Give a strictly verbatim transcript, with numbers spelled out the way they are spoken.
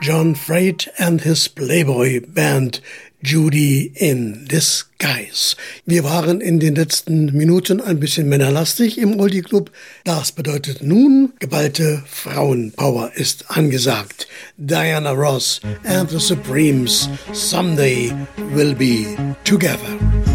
John Freight and his Playboy Band Judy in Disguise. Wir waren in den letzten Minuten ein bisschen männerlastig im Oldie Club. Das bedeutet nun, geballte Frauenpower ist angesagt. Diana Ross and the Supremes, Someday We'll Be Together.